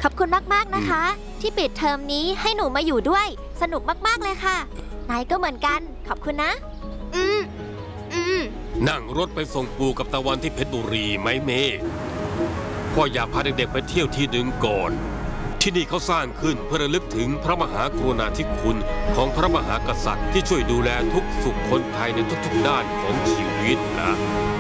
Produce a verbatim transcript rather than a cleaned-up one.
ขอบคุณมากๆนะคะที่ปิดเทอมนี้ให้หนูมาอยู่ด้วยสนุกมากๆเลยค่ะนายก็เหมือนกันขอบคุณนะอืมอืมนั่งรถไปส่งปูกับตะวันที่เพชรบุรีไหมเมย์พ่ออยากพาเด็กๆไปเที่ยวที่หนึ่งก่อนที่นี่เขาสร้างขึ้นเพื่อระลึกถึงพระมหากรุณาธิคุณของพระมหากษัตริย์ที่ช่วยดูแลทุกสุขคนไทยในทุกๆด้านของชีวิตนะ